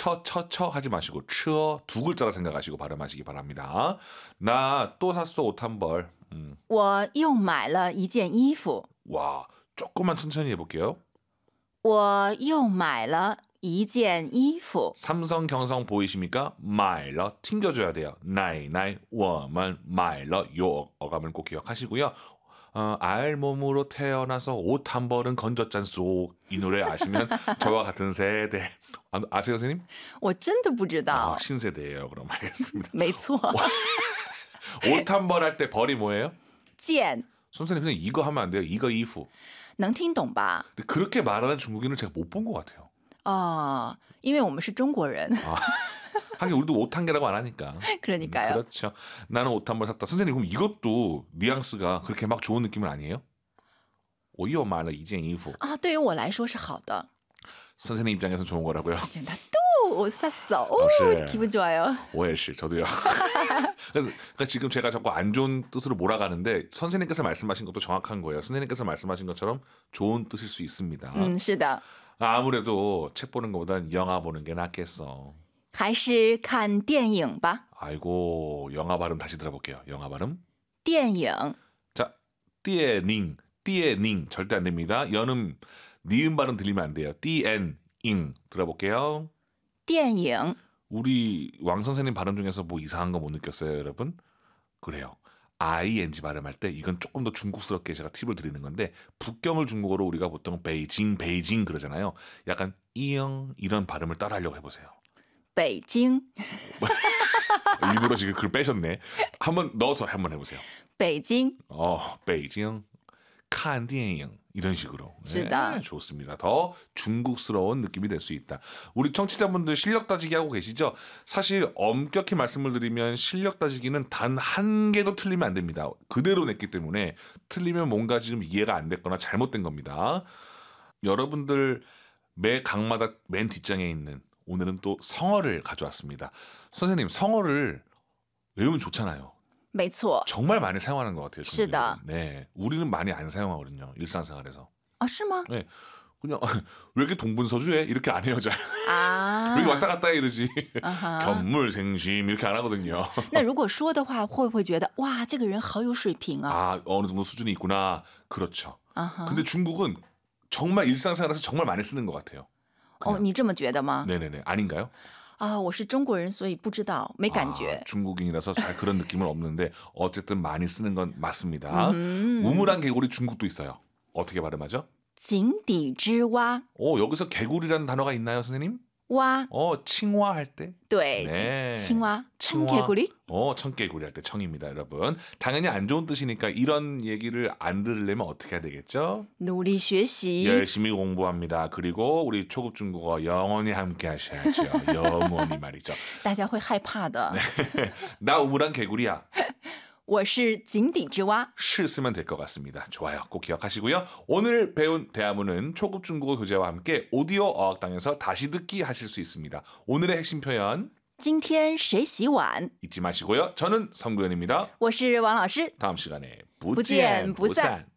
처 하지 마시고 쳐 두 글자라 생각하시고 발음하시기 바랍니다. 나 또 샀어 옷 한 벌. 我又买了一件衣服. 와, 조금만 천천히 해볼게요. 我又买了一件衣服. 삼성 경성 보이십니까? 买了 튕겨줘야 돼요. 奶奶我们买了 요 어감을 꼭 기억하시고요. 알몸으로 태어나서 옷 한 벌은 건졌잖소. 이 노래 아시면 저와 같은 세대. 아세요, 선생님? 我真的不知道. 신세대예요. 그럼 알겠습니다. 没错. 옷 한 벌 할 때 벌이 뭐예요? 件. 선생님 그냥 이거 하면 안 돼요. 이거 이후. 能听懂吧? 근데 그렇게 말하는 중국인을 제가 못 본 것 같아요. 因为我们是中国人. 하긴 우리도 옷 한 개라고 안 하니까. 그러니까요. 그렇죠. 나는 옷 한 벌 샀다. 선생님 그럼 이것도 뉘앙스가 그렇게 막 좋은 느낌은 아니에요? 我又买了一件衣服. 对于我来说是好的. 선생님 입장에서는 좋은 거라고요? 나 또 샀어. 오, 기분 좋아요. 我也是, 저도요. 그러니까 지금 제가 자꾸 안 좋은 뜻으로 몰아가는데 선생님께서 말씀하신 것도 정확한 거예요. 선생님께서 말씀하신 것처럼 좋은 뜻일 수 있습니다. 是的. 아무래도 책 보는 것보단 영화 보는 게 낫겠어. 还是看电影吧. 아이고, 영화 발음 다시 들어볼게요. 영화 발음. 电影. 자, 띠에닝 절대 안 됩니다. 연음 니은 발음 들리면 안 돼요. 띠엔잉 들어볼게요. 电影. 우리 왕 선생님 발음 중에서 뭐 이상한 거 못 느꼈어요, 여러분? 그래요. ing 발음할 때 이건 조금 더 중국스럽게 제가 팁을 드리는 건데 북경을 중국어로 우리가 보통 베이징 그러잖아요. 약간 이영 이런 발음을 따라하려고 해보세요. 北京. 일부러 지금 글 빼셨네. 한번 넣어서 한번 해보세요. 北京. 베이징 看电影 이런 식으로. 네, 좋습니다. 더 중국스러운 느낌이 될 수 있다. 우리 청취자분들 실력 따지기 하고 계시죠? 사실 엄격히 말씀을 드리면 실력 따지기는 단 한 개도 틀리면 안 됩니다. 그대로 냈기 때문에 틀리면 뭔가 지금 이해가 안 됐거나 잘못된 겁니다. 여러분들 매 강마다 맨 뒷장에 있는 오늘은 또 성어를 가져왔습니다. 선생님, 성어를 외우면 좋잖아요. 没错. 정말 많이 사용하는 것 같아요. 是的. 네, 우리는 많이 안 사용하거든요. 일상생활에서. 是吗? 네, 그냥 왜 이렇게 동분서주해? 이렇게 안 해요, 잘. 아. 왜 이렇게 왔다 갔다 해 이러지? 견물생심 이렇게 안 하거든요. 那如果说的话会不会觉得哇这个人好有水平啊? 어느 정도 수준이 있구나. 그렇죠. 아하. 근데 중국은 정말 일상생활에서 정말 많이 쓰는 것 같아요. 你这么觉得吗? 네네네. 아닌가요? 我是中国人所以不知道没感觉. 중국인이라서 잘 그런 느낌은 없는데 어쨌든 많이 쓰는 건 맞습니다. 우물안 개구리 중국도 있어요. 어떻게 발음하죠? 井底之蛙. 여기서 개구리라는 단어가 있나요, 선생님? 蛙. 칭화 할 때? 对. 네. 칭화. 청개구리? 청개구리 할 때 청입니다, 여러분. 당연히 안 좋은 뜻이니까 이런 얘기를 안 들으려면 어떻게 해야 되겠죠? 努力学习. 열심히 공부합니다. 그리고 우리 초급 중국어 영원히 함께 하셔야죠. 영원히 말이죠. 大家会害怕的. 나 우물안 개구리야. 我是井底之蛙. 실 쓰면 될 것 같습니다. 좋아요. 꼭 기억하시고요. 오늘 배운 대화문은 초급 중국어 교재와 함께 오디오 어학당에서 다시 듣기 하실 수 있습니다. 오늘의 핵심 표현 今天谁洗碗? 잊지 마시고요. 저는 성구현입니다. 我是王老师. 다음 시간에 不见不散.